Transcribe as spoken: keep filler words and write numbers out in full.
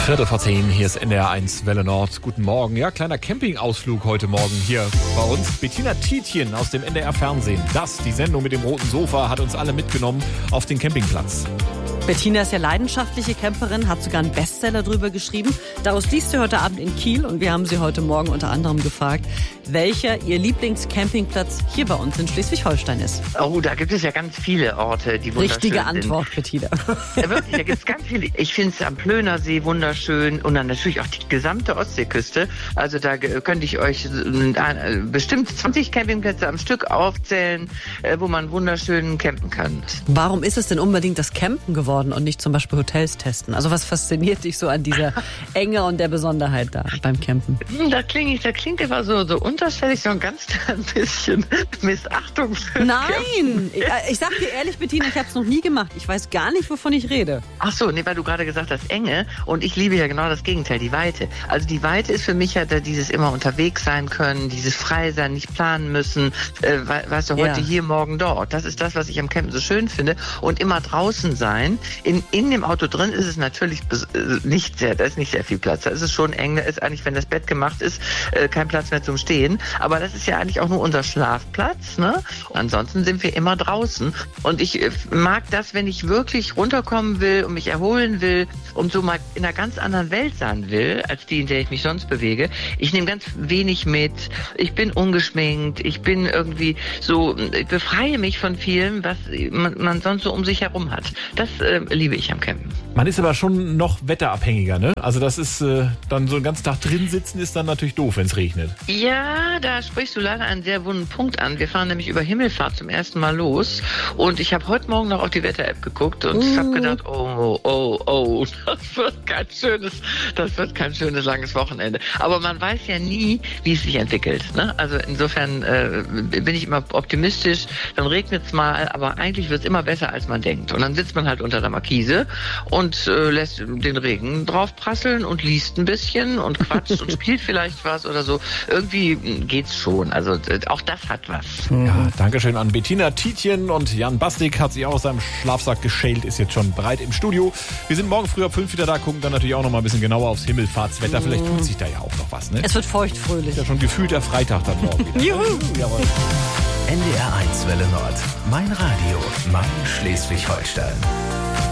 Viertel vor zehn, hier ist N D R eins Welle Nord. Guten Morgen. Ja, kleiner Campingausflug heute Morgen hier bei uns. Bettina Tietjen aus dem N D R Fernsehen. Das, die Sendung mit dem roten Sofa, hat uns alle mitgenommen auf den Campingplatz. Bettina ist ja leidenschaftliche Camperin, hat sogar einen Bestseller drüber geschrieben. Daraus liest sie heute Abend in Kiel und wir haben sie heute Morgen unter anderem gefragt, welcher ihr Lieblingscampingplatz hier bei uns in Schleswig-Holstein ist. Oh, da gibt es ja ganz viele Orte, die wunderschön Richtige sind. Antwort, Bettina. Ja, wirklich, da gibt es ganz viele. Ich finde es am Plönersee wunderschön und dann natürlich auch die gesamte Ostseeküste. Also da könnte ich euch äh, bestimmt zwanzig Campingplätze am Stück aufzählen, äh, wo man wunderschön campen kann. Warum ist es denn unbedingt das Campen geworden und nicht zum Beispiel Hotels testen? Also was fasziniert dich so an dieser Enge und der Besonderheit da beim Campen? Da klingt, da klingt immer so, so unterschwellig, so ein ganz klein bisschen Missachtung für Nein, Campen. ich, ich sag dir ehrlich, Bettina, ich habe es noch nie gemacht. Ich weiß gar nicht, wovon ich rede. Ach so, nee, weil du gerade gesagt hast, Enge, und ich liebe ja genau das Gegenteil, die Weite. Also die Weite ist für mich ja da dieses immer unterwegs sein können, dieses frei sein, nicht planen müssen, äh, weißt du, heute Ja. hier, morgen dort. Das ist das, was ich am Campen so schön finde. Und immer draußen sein. In, in dem Auto drin ist es natürlich bes- äh, nicht sehr, da ist nicht sehr viel Platz. Da ist es schon eng, da ist eigentlich, wenn das Bett gemacht ist, äh, kein Platz mehr zum Stehen. Aber das ist ja eigentlich auch nur unser Schlafplatz, ne? Ansonsten sind wir immer draußen. Und ich äh, mag das, wenn ich wirklich runterkommen will und mich erholen will und so mal in einer ganz anderen Welt sein will, als die, in der ich mich sonst bewege. Ich nehme ganz wenig mit. Ich bin ungeschminkt. Ich bin irgendwie so, ich befreie mich von vielem, was man, man sonst so um sich herum hat. Das äh, liebe ich am Campen. Man ist aber schon noch wetterabhängiger, ne? Also das ist äh, dann so einen ganzen Tag drin sitzen, ist dann natürlich doof, wenn es regnet. Ja, da sprichst du leider einen sehr wunden Punkt an. Wir fahren nämlich über Himmelfahrt zum ersten Mal los und ich habe heute Morgen noch auf die Wetter-App geguckt und ich habe gedacht, oh, oh, oh, das wird kein schönes, das wird kein schönes langes Wochenende. Aber man weiß ja nie, wie es sich entwickelt, ne? Also insofern äh, bin ich immer optimistisch. Dann regnet es mal, aber eigentlich wird es immer besser, als man denkt. Und dann sitzt man halt unter der Markise und äh, lässt den Regen drauf prasseln und liest ein bisschen und quatscht und spielt vielleicht was oder so. Irgendwie geht's schon. Also äh, auch das hat was. Ja, Dankeschön an Bettina Tietjen und Jan Bastik hat sich auch aus seinem Schlafsack geschält, ist jetzt schon bereit im Studio. Wir sind morgen früh ab fünf wieder da, gucken dann natürlich auch noch mal ein bisschen genauer aufs Himmelfahrtswetter. Vielleicht tut sich da ja auch noch was, ne? Es wird feuchtfröhlich. Ist ja schon gefühlter Freitag dann morgen wieder. Juhu. Jawohl. N D R eins Welle Nord. Mein Radio. Mein Schleswig-Holstein.